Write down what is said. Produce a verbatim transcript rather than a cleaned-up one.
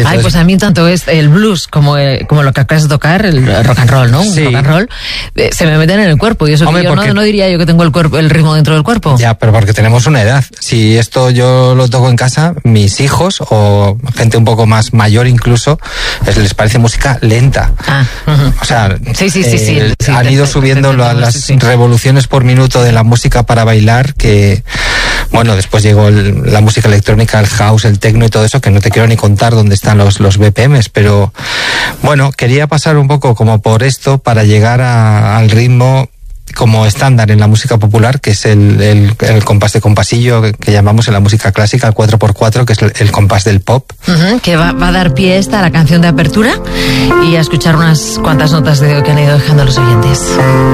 Entonces, ay, pues a mí tanto es el blues como, eh, como lo que acabas de tocar, el rock and roll, ¿no? Un sí. rock and roll, eh, se me meten en el cuerpo. Y eso Hombre, que yo porque... no, no diría yo que tengo el cuerpo, el ritmo dentro del cuerpo. Ya, pero porque tenemos una edad. Si esto yo lo toco en casa, mis hijos o gente un poco más mayor incluso, les, les parece música lenta. Ah, uh-huh. O sea, sí, sí, sí, sí, eh, sí, han te, ido te, subiendo te, te, te, la, te, las sí, sí. revoluciones por minuto de la música para bailar, que, bueno, después llegó el, la música electrónica, el house, el techno y todo eso, que no te quiero ni contar dónde están los, los B P Ms, pero bueno, quería pasar un poco como por esto para llegar a, al ritmo como estándar en la música popular, que es el, el, el compás de compasillo que, que llamamos en la música clásica, el cuatro por cuatro, que es el, el compás del pop. Uh-huh, que va, va a dar pie esta a la canción de apertura y a escuchar unas cuantas notas de que han ido dejando los oyentes.